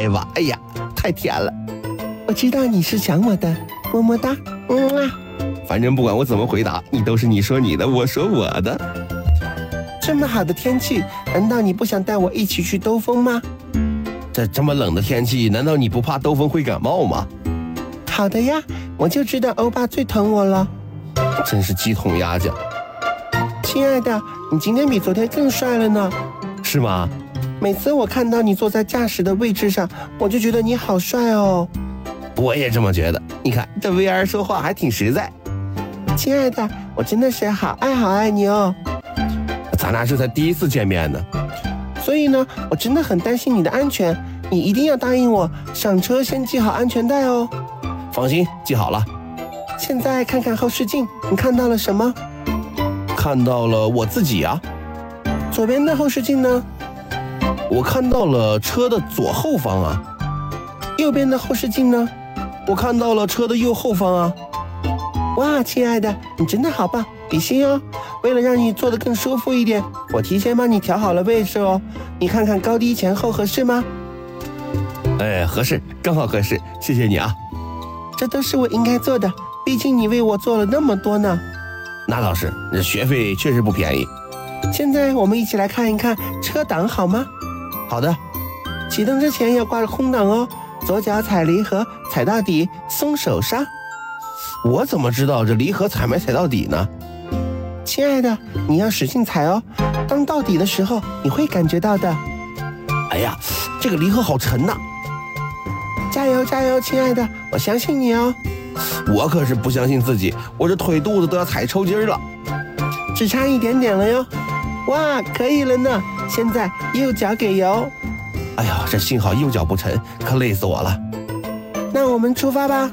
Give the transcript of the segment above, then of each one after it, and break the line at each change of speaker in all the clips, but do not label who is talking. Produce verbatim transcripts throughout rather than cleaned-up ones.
来吧，哎呀，太甜了。
我知道你是想我的，么么哒，嗯啊。
反正不管我怎么回答，你都是你说你的，我说我的。
这么好的天气，难道你不想带我一起去兜风吗？
这这么冷的天气，难道你不怕兜风会感冒吗？
好的呀，我就知道欧巴最疼我了。
真是鸡同鸭讲。
亲爱的，你今天比昨天更帅了呢。
是吗？
每次我看到你坐在驾驶的位置上，我就觉得你好帅哦。
我也这么觉得。你看这 V R 说话还挺实在。
亲爱的，我真的是好爱好爱你哦。
咱俩这才第一次见面呢。
所以呢，我真的很担心你的安全，你一定要答应我，上车先系好安全带哦。
放心，系好了。
现在看看后视镜，你看到了什么？
看到了我自己啊。
左边的后视镜呢？
我看到了车的左后方啊。
右边的后视镜呢？
我看到了车的右后方啊。
哇，亲爱的，你真的好棒，比心哦。为了让你坐得更舒服一点，我提前帮你调好了位置哦。你看看高低前后合适吗？
哎，合适，刚好合适，谢谢你啊。
这都是我应该做的，毕竟你为我做了那么多呢。
那倒是，这学费确实不便宜。
现在我们一起来看一看车档好吗？
好的。
启动之前要挂着空档哦，左脚踩离合，踩到底，松手刹。
我怎么知道这离合踩没踩到底呢？
亲爱的，你要使劲踩哦，当到底的时候你会感觉到的。
哎呀，这个离合好沉呐！
加油加油，亲爱的，我相信你哦。
我可是不相信自己，我这腿肚子都要踩抽筋了。
只差一点点了哟。哇，可以了呢，现在右脚给油。
哎呀，这幸好右脚不沉，可累死我了。
那我们出发吧。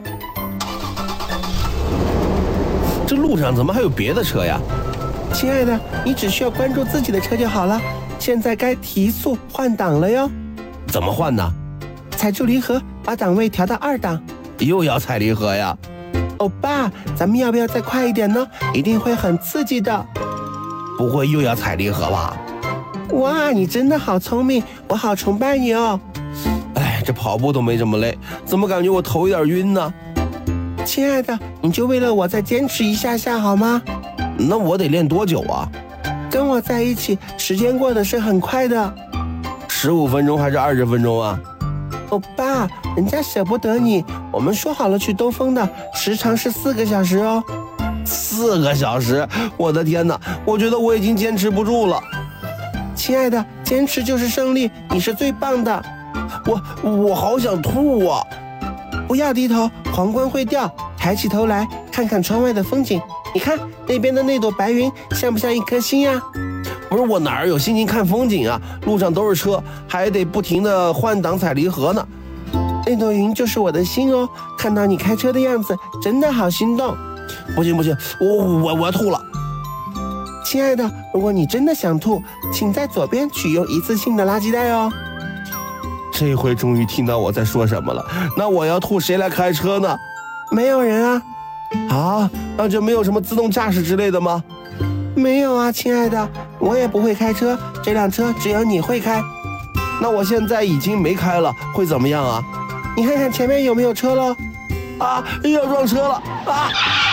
这路上怎么还有别的车呀？
亲爱的，你只需要关注自己的车就好了。现在该提速换挡了哟。
怎么换呢？
踩住离合，把档位调到二档。
又要踩离合呀？
欧巴，咱们要不要再快一点呢？一定会很刺激的。
不会又要踩离合吧？
哇，你真的好聪明，我好崇拜你哦。
哎，这跑步都没这么累，怎么感觉我头有点晕呢？
亲爱的，你就为了我再坚持一下下好吗？
那我得练多久啊？
跟我在一起，时间过得是很快的。
十五分钟还是二十分钟啊？
欧巴，人家舍不得你，我们说好了去兜风的，时长是四个小时哦。
四个小时？我的天哪，我觉得我已经坚持不住了。
亲爱的，坚持就是胜利，你是最棒的。
我我好想吐啊！
不要低头，皇冠会掉。抬起头来，看看窗外的风景。你看那边的那朵白云，像不像一颗星呀？
不是，我哪儿有心情看风景啊？路上都是车，还得不停地换挡踩离合呢。
那朵云就是我的心哦，看到你开车的样子，真的好心动。
不行不行，我我我要吐了。
亲爱的，如果你真的想吐，请在左边取用一次性的垃圾袋哦。
这回终于听到我在说什么了。那我要吐，谁来开车呢？
没有人啊。
啊，那就没有什么自动驾驶之类的吗？
没有啊，亲爱的，我也不会开车，这辆车只有你会开。
那我现在已经没开了，会怎么样啊？
你看看前面有没有车喽？
啊，要撞车了啊！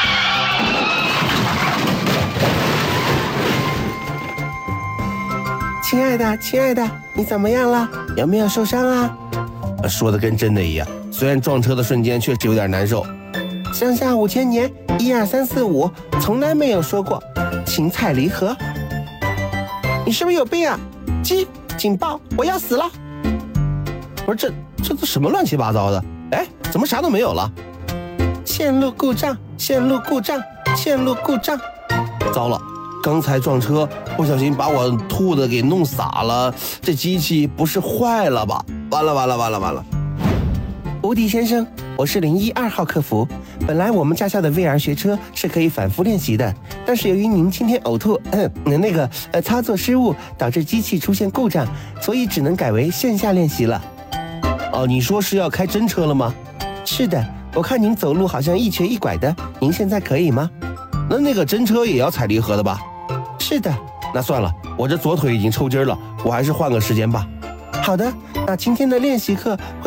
亲爱的，亲爱的，你怎么样了？有没有受伤啊？
说的跟真的一样，虽然撞车的瞬间确实有点难受。
上下五千年，一二三四五，从来没有说过，请踩离合。你是不是有病啊？鸡，警报，我要死了！
不是这这都什么乱七八糟的？哎，怎么啥都没有了？
线路故障，线路故障，线路故障。
糟了，刚才撞车不小心把我吐的给弄洒了，这机器不是坏了吧？完了完了完了完了！
无敌先生，我是零一二号客服。本来我们驾校的 V R 学车是可以反复练习的，但是由于您今天呕吐，嗯，那个呃操作失误，导致机器出现故障，所以只能改为线下练习了。
哦，你说是要开真车了吗？
是的，我看您走路好像一瘸一拐的，您现在可以吗？
那那个真车也要踩离合的吧？
是的。
那算了，我这左腿已经抽筋了，我还是换个时间吧。
好的，那今天的练习课